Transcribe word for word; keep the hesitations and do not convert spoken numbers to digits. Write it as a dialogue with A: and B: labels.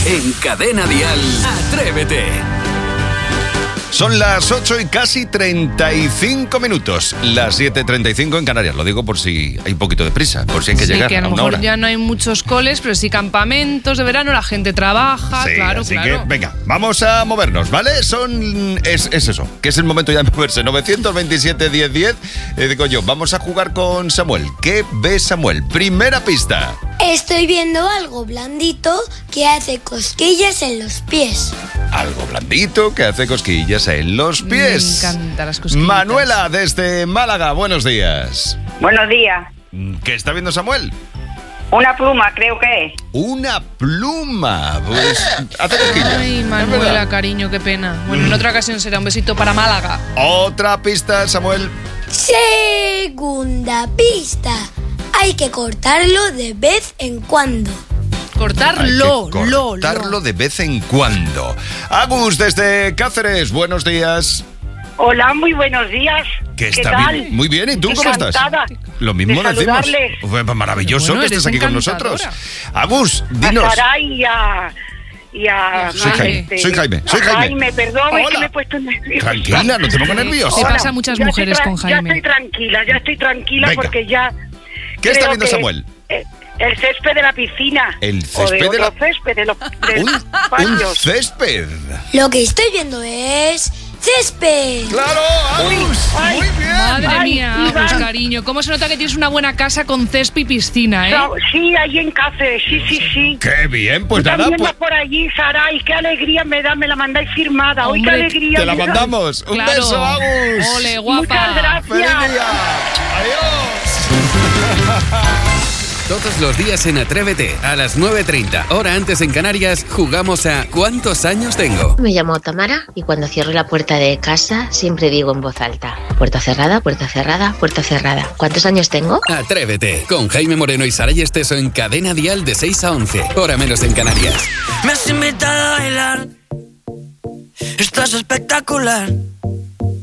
A: En Cadena Dial, Atrévete.
B: Son las ocho y casi treinta y cinco minutos. Las siete y treinta y cinco en Canarias. Lo digo por si hay un poquito de prisa, por si hay que
C: sí,
B: llegar
C: que a lo
B: a una
C: mejor
B: hora.
C: ya no hay muchos coles, pero sí campamentos de verano, la gente trabaja,
B: Sí,
C: claro,
B: así
C: claro.
B: que, venga, vamos a movernos, ¿vale? Son es, es eso, que es el momento ya de moverse. novecientos veintisiete, diez diez. Eh, digo yo, vamos a jugar con Samuel. ¿Qué ve Samuel? Primera pista.
D: Estoy viendo algo blandito que hace cosquillas en los pies.
B: Algo blandito que hace cosquillas en los pies.
C: Me encantan las cosquillas.
B: Manuela, desde Málaga, buenos días.
E: Buenos días.
B: ¿Qué está viendo Samuel?
E: Una pluma, creo que es.
B: Una pluma. Pues hace cosquillas.
C: Ay,
B: ¿Es
C: Manuela,
B: verdad?
C: cariño, qué pena. Bueno, en otra ocasión será un besito para Málaga.
B: Otra pista, Samuel.
D: Segunda pista. Hay que cortarlo de vez en cuando.
C: Cortarlo,
B: Hay que
C: lo,
B: cortarlo
C: lo.
B: de vez en cuando. Agus, desde Cáceres, buenos días.
E: Hola, muy buenos días.
B: ¿Qué
E: ¿Qué
B: está
E: tal?
B: bien? Muy bien, ¿y tú cómo estás?
E: Encantada
B: Lo mismo
E: de
B: decimos.
E: saludarles.
B: Uf, maravilloso
C: Bueno,
B: que estés
C: eres
B: aquí con
C: encantadora.
B: nosotros. Agus,
E: A
B: dinos.
E: Saray y a... Y a
C: Soy Jaime,
E: este,
B: soy Jaime, soy
E: a
B: Jaime.
E: Jaime, perdón, es
B: Hola.
E: que me he puesto nerviosa.
B: Tranquila, no te pongas nerviosa.
C: Sí,
E: Hola,
C: pasa a muchas
E: ya
C: mujeres
E: estoy tra-
C: con Jaime.
E: Ya estoy tranquila, ya estoy tranquila
B: Venga.
E: porque ya...
B: ¿Qué está
E: creo
B: viendo
E: que,
B: Samuel?
E: eh, El césped de la piscina.
B: El
E: O
B: césped
E: de
B: de la-
E: otro césped de los de
B: Un, un
E: patios.
B: césped.
D: Lo que estoy viendo es césped.
B: ¡Claro, Agus!
E: Ay,
B: Muy bien.
C: Madre
E: Ay,
C: mía,
E: Iván.
C: Agus, cariño. ¿Cómo se nota que tienes una buena casa con césped y piscina, eh?
E: No, sí, ahí en Cáceres, sí, sí, sí.
B: ¡Qué bien! Pues
E: Tú
B: nada,
E: también
B: pues
E: vas por allí, Saray, qué alegría me da, me la mandáis firmada. Hoy qué
C: Hombre,
E: alegría.
B: te la
E: me da.
B: mandamos. Un
C: Claro.
B: beso, Agus.
C: Ole, guapa.
E: Muchas gracias.
B: ¡Feliz día! ¡Adiós!
A: Todos los días en Atrévete, a las nueve treinta, hora antes en Canarias, jugamos a ¿Cuántos años tengo?
F: Me llamo Tamara y cuando cierro la puerta de casa siempre digo en voz alta: puerta cerrada, puerta cerrada, puerta cerrada. ¿Cuántos años tengo?
A: Atrévete, con Jaime Moreno y Saray Esteso en Cadena Dial de seis a once, hora menos en Canarias.
G: Me has invitado a bailar, estás espectacular.